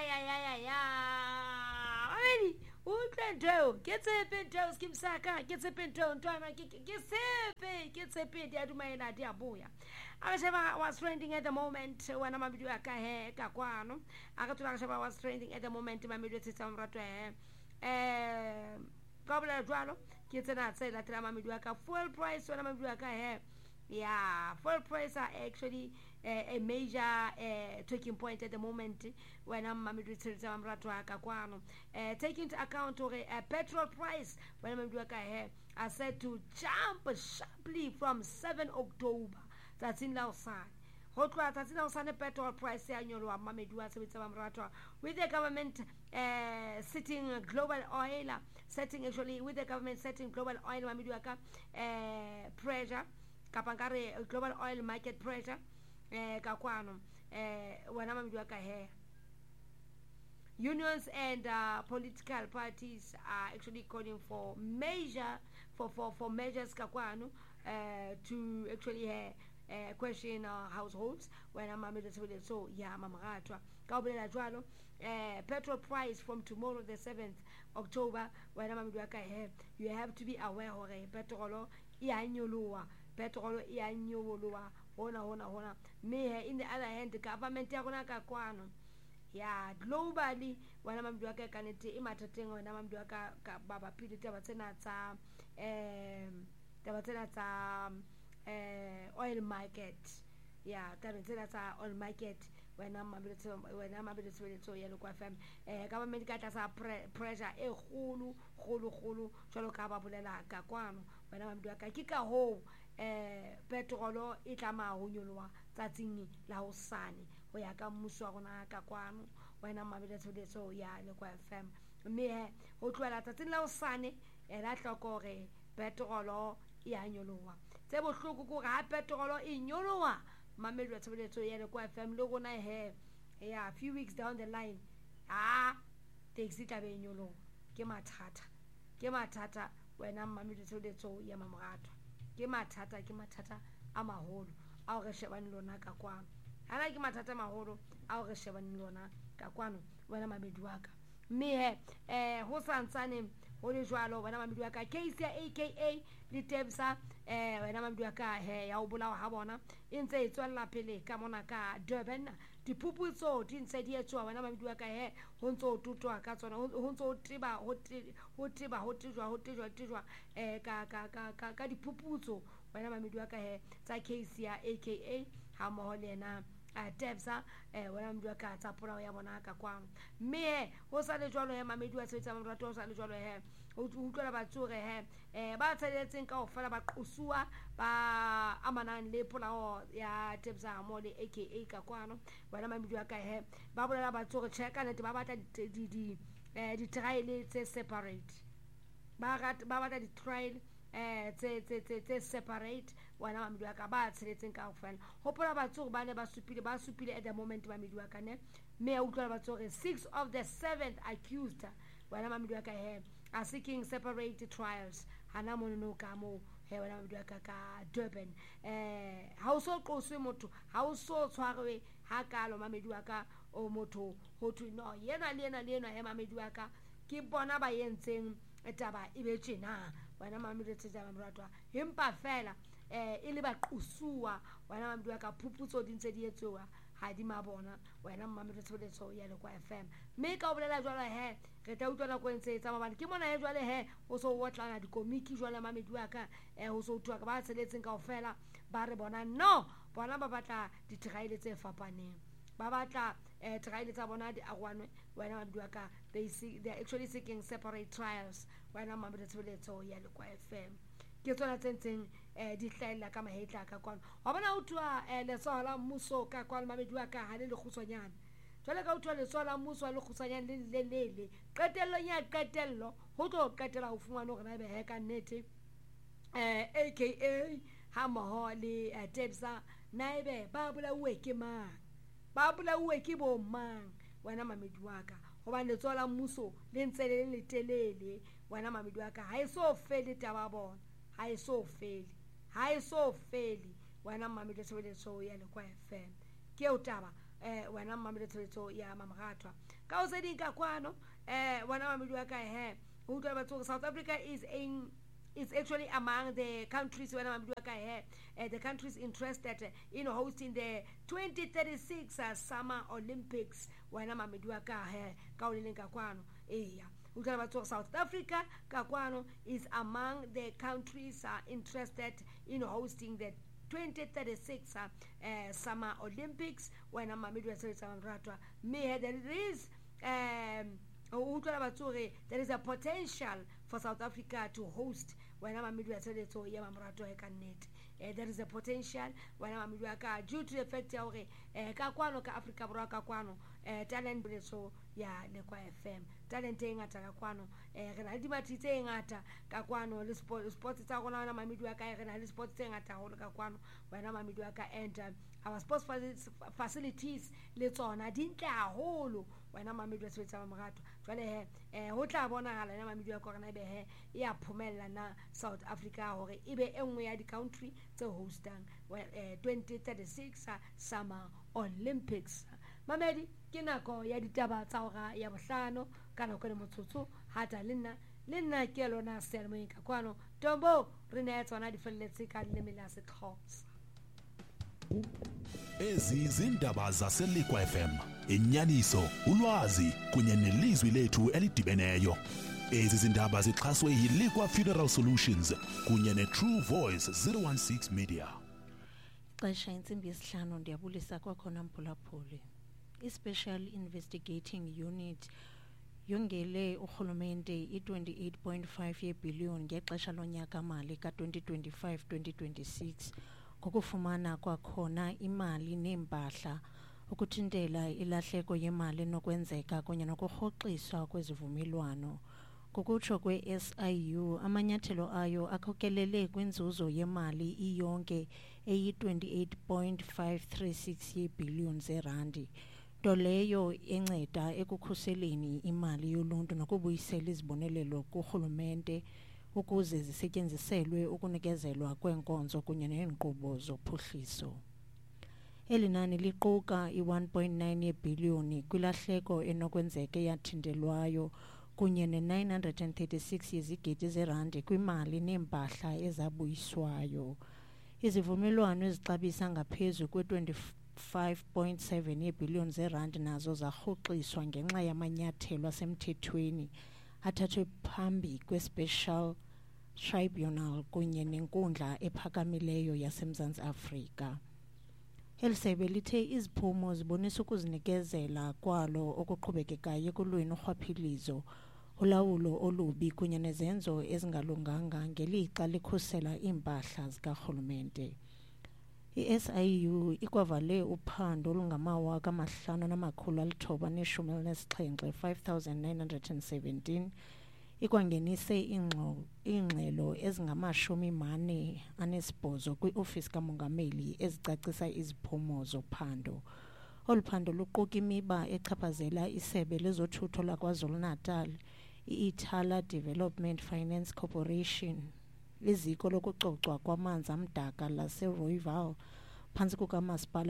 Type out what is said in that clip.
Already, Utlento, get a pinto, Skim Saka, get a pinto, get a pin, dear to my idea, boy. I was trending at the moment when I'm a Biduaka, Caquano. I got to was trending at the moment, my middle system, Gobbler Dralo, get an answer that I'm a Biduaka full price when I'm a Biduaka. Yeah, full price are actually a major talking point at the moment when I'm taking into account a petrol price when I'm I said to jump sharply from 7 October. That's in Lausanne. That's in Lausanne petrol price with the government setting global oil, setting actually with the government setting global oil pressure. Kapangare global oil market pressure kakwano unions and political parties are actually calling for measures kakwano to actually question households when I'm so yeah mamaratwa kaubela jwalo petrol price from tomorrow the 7th October when I'm you have to be aware of petrol ianyoloa petrol ianyoloa hona me in the other hand the government yakona kakwano yeah globally when I'm kanete imatateng when I'm baba pili tabatena oil market yeah tabatena oil market when I'm able to yellow FM government got us pressure khulu jalo ka ba bolela ka kwano when I'm kika ho petrolo e tlama ho nyolwa tsatsing la hosane ho ya ka mmuso wa rona ka kwano when I'm able to ya le kwa FM me ho tloela tsatsing la hosane la tlokore petrolo e a nyolwa tse bohloko go ga petrolo e nyolwa mamelo ya tshebeletso ya le kwa FM le gona yeah a few weeks down the line taxi tla be nyolo ke mathata wena mamelo tshebeletso ya mamarato ke mathata a maholo a o re shebane lona ka kwano hana ke mathata maholo a o re shebane lona ka kwano wena mamedi wa ka me ho santsane ho le jwalo wena mamedi wa ka case ya AKA le Tebsa wena mamedi wa ka ya o bolawa ha bona e ntse e tswalla pele ka mona ka Durban diphuputso di ntse di etswa wena mamedi wa ka ho ntso tutwa ka tsona ho ntso tiba ka diphuputso wena mamedi wa ka tsa case ya AKA ha mo lena Tebsa wena mamedi wa ka tsa pula ya bona ka kwano me ho sa le jwalo mamedi wa tsetsa marato ho sa le jwalo ho utlwa ba tsore ba tseletseng ka ofela ba qosua ba amanang le polao ya Tebsa mo le AKA ka kwano wena mamedi wa ka ba bolela ba tsore checka nete ba batla di trial tse separate ba batla di trial tse separate wena mamedi wa ka ba tseletseng ka ofela hopola ba tsore ba ne ba supile at the moment mamedi wa ka ne me utlwa ba tsore 6 of the 7th accused wena mamedi wa ka are seeking separate trials hana mono ka mo wena mamedi wa ka ka Durban ha o so qoswe motho ha o so tshwarwe ha kalo mamedi wa ka o motho ho tu no yena mamedi wa ka ke bona ba yentseng etaba e be tjena wena mamedi tsetsa mamratwa hempa fela e le ba qosua wena mamedi wa ka phuputso di ntse di etswa ha di mabona wena mamedi tsetso ya le kwa FM me ka o bolela jwala re tla utlwa go ntse tsa mabane ke mona jwale o so wotlana di komiki jwale mamedi wa ka o so utwa ka ba tseletseng ka ofela ba re bona no bona ba batla di trial tse fapaneng ba batla trial tsa bona di agwanwe wena mamedi wa ka they actually seeking separate trials wena mamedi tsetso ya le kwa FM ke tsona tsentseng di hlaela ka mahetla ka kwano wa bona utwa le sola mmuso ka kwano mamedi wa ka ha le kgusonyana jwale ka utwa le sola mmuso le kgusanyana le lele qetello ho tlo qetela ho fumana hore na be ka nnete AKA ha moho le Tebsa naebe ba bolauwe ke mang ba bolauwe ke bo mang wena mamedi wa ka hoba le sola mmuso le ntse le telele wena mamedi wa ka ha e so fele taba bona ha e so fele wena mamedi tsebeletso ya le kwa FM ke o taba wena mamedi tsebeletso ya mamaratwa ka o se ding ka kwano wana mamedi wa ka he ho tla batho South Africa is actually among the countries when the countries interested in hosting the 2036 Summer Olympics when South Africa is among the countries interested in hosting the 2036 Summer Olympics when there is a potential for South Africa to host when there is a potential when due to the fact that Africa talent so ya Lekwa FM talent ngata ka kwano re na dimati tse ngata ka kwano le sports tsa gona na mamedi wa ka re na le sports tse ngata ho ka kwano wena mamedi wa ka and our sports facilities le tsona di ntle haholo wena mamedi wa sebetsa marato jwale ho tla bona hala na mamedi wa ka rena be he ya phomella na South Africa hore ibe enngwe ya di country tse hostang 2036 Summer Olympics. Mamedi ke nako ya ditaba tsa hora ya bohlano kana go le motsotso hata lenna ke lona Selmo ka kwano Tombo re ne tsona di felletse ka le mela se Xhosa. Ezi zindaba zaseLekwa FM, inyaniso, ulwazi kunye nelizwi lethu elidibeneyo. Ezi zindaba zixhaswe yiLekwa Funeral Solutions kunye neTrue Voice 016 Media. Xesha intsimbi yesihlanu ndiyabulisa kwakhona Mphulaphuli. I-Special Investigating Unit yongele urhulumente i-28.5 yeebhiliyoni ngexesha lonyaka mali ka-2025-2026 ngokufumana kwakhona imali neempahla ukuthintela ilahleko yemali enokwenzeka kunye nokurhoxiswa kwezivumelwano. Ngokutsho kwe-SIU, amanyathelo ayo akhokelele kwinzuzo yemali iyonke eyi-28.536 yeebhiliyoni zeerandi, nto leyo enceda ekukhuseleni imali yoluntu nokubuyisela izibonelelo kurhulumente ukuze zisetyenziselwe ukunikezelwa kweenkonzo kunye neenkqubo zophuhliso. Eli nani liquka i-1.9 yeebhiliyoni kwilahleko enokwenzeka eyathintelwayo kunye ne-936 yezigidi zeerandi kwimali neempahla ezabuyiswayo. Izivumelwano ezixabisa ngaphezu kwe-25.7 yeebhiliyoni zeerandi nazo zarhoxiswa ngenxa yamanyathelo asemthethweni athathwe phambi kwe-Special Tribunal kunye nenkundla ephakamileyo yaseMzantsi Afrika. Eli sebe lithe iziphumo zibonisa ukuzinikezela kwalo okuqhubekekayo ekulweni urhwaphilizo, ulawulo olubi kunye nezenzo ezingalunganga ngelixa likhusela iimpahla zikarhulumente. I-SIU ikwavale uphando olungama-5,917 5,917 ikwangenise iingxelo ezingama-48 kwi-ofisi kamongameli ezicacisa iziphumo zophando. Olu phando luquka imiba echaphazela isebe lezothutho laKwaZulu-Natal, i-Ithala Development Finance Corporation, iziko lokucocwa kwamanzi amdaka laseRooival phantsi kukamasipala